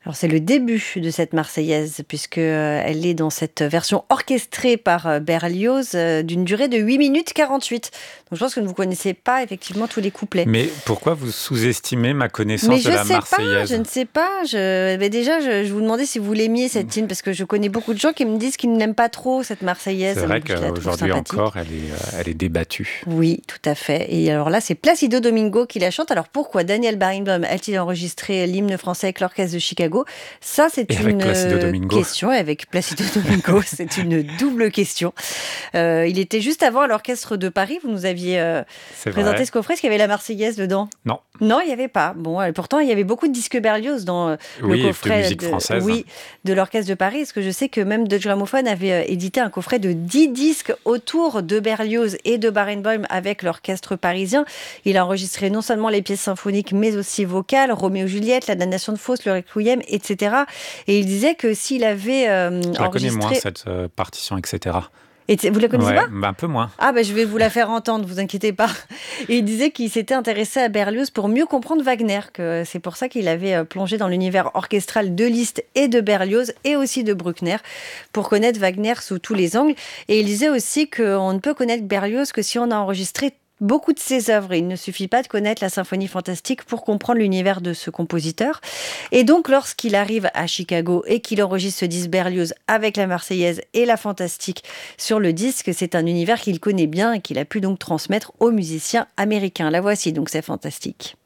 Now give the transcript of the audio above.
Alors c'est le début de cette Marseillaise puisque, elle est dans cette version orchestrée par, Berlioz, d'une durée de 8 minutes 48. Donc je pense que vous ne connaissez pas effectivement tous les couplets. Mais pourquoi vous sous-estimez ma Mais connaissance de je la sais pas, je Marseillaise? ne sais pas, mais déjà je vous demandais si vous l'aimiez cette hymne parce que je connais beaucoup de gens qui me disent qu'ils n'aiment pas trop cette Marseillaise, C'est vrai je la trouve qu'aujourd'hui sympathique. encore, elle est débattue. Oui, tout à fait. Et alors là, c'est Placido Domingo qui la chante. Alors pourquoi Daniel Barenboim a-t-il enregistré l'hymne français avec l'orchestre de Chicago? Ça, c'est Et avec une Placido Domingo. question. Et avec Placido Domingo, c'est une double question. Il était juste avant à l'orchestre de Paris. Vous nous aviez C'est présenté vrai. ce coffret. Est-ce qu'il y avait la Marseillaise dedans? Non. Non, il n'y avait pas. Bon, et pourtant, il y avait beaucoup de disques Berlioz dans le Oui, et de coffret musique française. oui, de l'orchestre de Paris. Parce que je sais que même Deutsche Grammophon avait édité un coffret de 10 disques autour de Berlioz et de Barenboim avec l'orchestre parisien. Il a enregistré non seulement les pièces symphoniques, mais aussi vocales, Roméo et Juliette, La damnation de Faust, le Requiem, etc. Et il disait que s'il avait Je la connais moins, enregistré... cette partition, etc. Vous la connaissez Ouais, pas? un peu moins. Ah je vais vous la faire entendre, vous inquiétez pas. Et il disait qu'il s'était intéressé à Berlioz pour mieux comprendre Wagner, que c'est pour ça qu'il avait plongé dans l'univers orchestral de Liszt et de Berlioz et aussi de Bruckner pour connaître Wagner sous tous les angles. Et il disait aussi qu'on ne peut connaître Berlioz que si on a enregistré beaucoup de ses œuvres. Il ne suffit pas de connaître la symphonie fantastique pour comprendre l'univers de ce compositeur. Et donc, lorsqu'il arrive à Chicago et qu'il enregistre ce disque Berlioz avec la Marseillaise et la fantastique sur le disque, c'est un univers qu'il connaît bien et qu'il a pu donc transmettre aux musiciens américains. La voici donc, c'est fantastique.